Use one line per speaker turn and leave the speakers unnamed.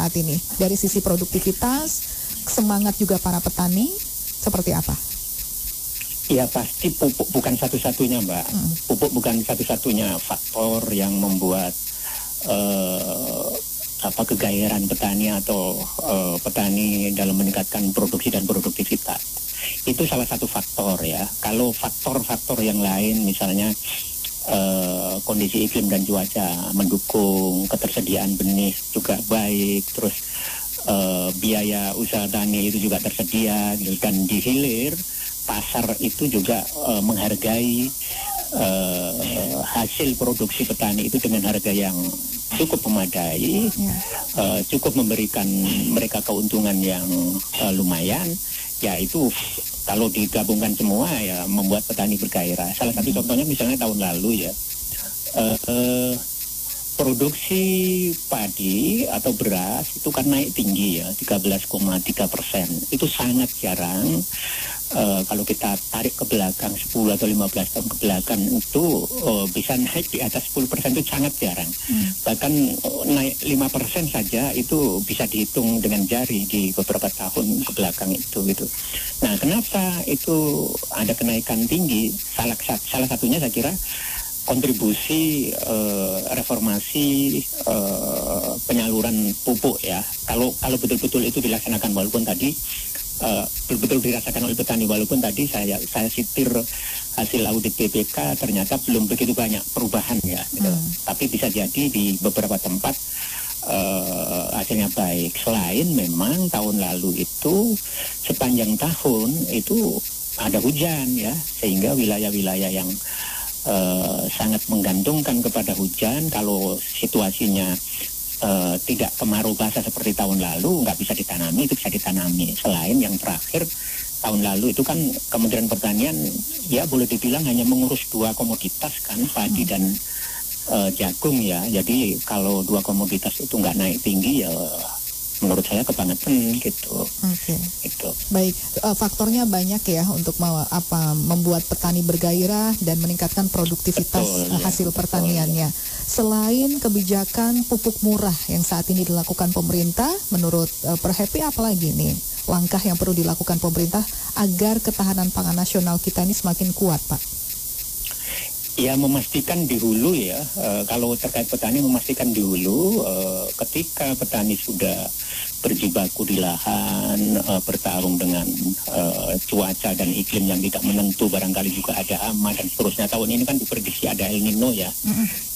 saat ini? Dari sisi produktivitas, semangat juga para petani, seperti apa?
Ya pasti pupuk bukan satu-satunya, Mbak. Pupuk bukan satu-satunya faktor yang membuat kegairahan petani atau petani dalam meningkatkan produksi dan produktivitas. Itu salah satu faktor ya. Kalau faktor-faktor yang lain misalnya kondisi iklim dan cuaca mendukung, ketersediaan benih juga baik, terus biaya usaha tani itu juga tersedia gitu, dan di hilir pasar itu juga menghargai hasil produksi petani itu dengan harga yang cukup memadai, cukup memberikan mereka keuntungan yang lumayan. Ya itu kalau digabungkan semua ya membuat petani bergairah. Salah satu contohnya misalnya tahun lalu ya, produksi padi atau beras itu kan naik tinggi ya, 13,3%. Itu sangat jarang. Kalau kita tarik ke belakang 10 atau 15 tahun ke belakang itu bisa naik di atas 10% itu sangat jarang. Bahkan naik 5% saja itu bisa dihitung dengan jari di beberapa tahun ke belakang itu gitu. Nah, kenapa itu ada kenaikan tinggi? Salah satunya saya kira kontribusi reformasi penyaluran pupuk ya. Kalau betul-betul itu dilaksanakan, walaupun tadi betul-betul dirasakan oleh petani, walaupun tadi saya sitir hasil audit BPK ternyata belum begitu banyak perubahan ya gitu. Tapi bisa jadi di beberapa tempat hasilnya baik. Selain memang tahun lalu itu sepanjang tahun itu ada hujan ya, sehingga wilayah-wilayah yang sangat menggantungkan kepada hujan, kalau situasinya tidak kemarau basah seperti tahun lalu, nggak bisa ditanami, itu bisa ditanami. Selain yang terakhir, tahun lalu itu kan Kementerian Pertanian ya boleh dibilang hanya mengurus 2 komoditas kan, padi dan jagung ya. Jadi kalau 2 komoditas itu nggak naik tinggi ya menurut saya kebangetan gitu. Gitu.
Baik, faktornya banyak ya untuk membuat petani bergairah dan meningkatkan produktivitas hasil pertaniannya. Selain kebijakan pupuk murah yang saat ini dilakukan pemerintah, menurut Perhepi apalagi nih langkah yang perlu dilakukan pemerintah agar ketahanan pangan nasional kita ini semakin kuat, Pak?
Ya, memastikan di hulu ya, kalau terkait petani memastikan di hulu ketika petani sudah berjibaku di lahan, bertarung dengan cuaca dan iklim yang tidak menentu, barangkali juga ada hama dan seterusnya. Tahun ini kan diprediksi ada El Nino ya,